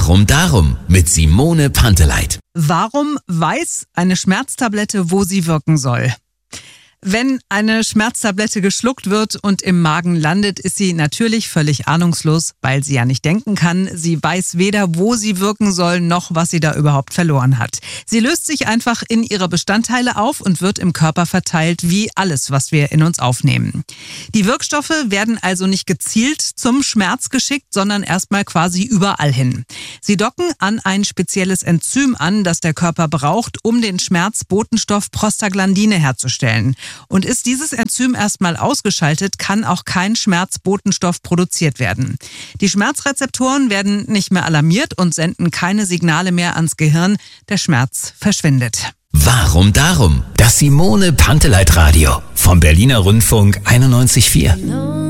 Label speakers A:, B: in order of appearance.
A: Warum darum? Mit Simone Panteleit.
B: Warum weiß eine Schmerztablette, wo sie wirken soll? Wenn eine Schmerztablette geschluckt wird und im Magen landet, ist sie natürlich völlig ahnungslos, weil sie ja nicht denken kann. Sie weiß weder, wo sie wirken soll, noch was sie da überhaupt verloren hat. Sie löst sich einfach in ihre Bestandteile auf und wird im Körper verteilt, wie alles, was wir in uns aufnehmen. Die Wirkstoffe werden also nicht gezielt zum Schmerz geschickt, sondern erstmal quasi überall hin. Sie docken an ein spezielles Enzym an, das der Körper braucht, um den Schmerzbotenstoff Prostaglandine herzustellen. Und ist dieses Enzym erstmal ausgeschaltet, kann auch kein Schmerzbotenstoff produziert werden. Die Schmerzrezeptoren werden nicht mehr alarmiert und senden keine Signale mehr ans Gehirn. Der Schmerz verschwindet.
A: Warum darum? Das Simone Panteleit Radio vom Berliner Rundfunk 91,4.